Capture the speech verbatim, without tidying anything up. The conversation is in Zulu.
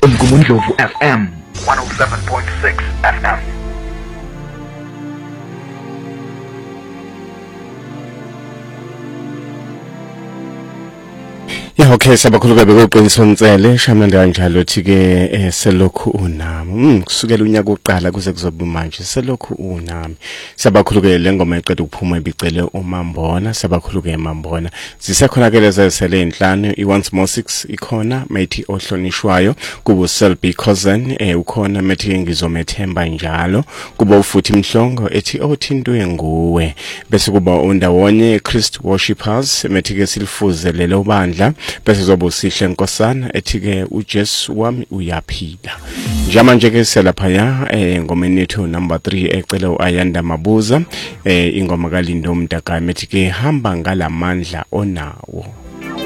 Umgumundlovu F M one oh seven point six F M. Yeah, okay, sabakhuluka bekuqinisa Ntsele shamanda kanjalo thi ke eh, selokhu unami mm kusukela unyaka oqala kuze kuzoba manje selokhu unami sabakhuluke le ngoma eqeda ukuphuma ibicele uMambona sabakhuluke eMambona zisekhona ke lezi sele inhlanu i once more six ikhona methi ohlonishwayo kubu Selby Cousin eh ukhona methi ngizomethemba njalo kuba ufuthi Mhlongo ethi othintwe nguwe bese kuba undawonye Christ Worshippers methi ke silifuze lelo bandla bese zobo sihle Nkosana ethi ke uJesu wami uyaphila njama nje ke selapha ya eh ngomeni yethu number three ecela uAyanda Mabuza eh ingoma kaLindo Mdaka methi ke hamba ngalamandla onawo.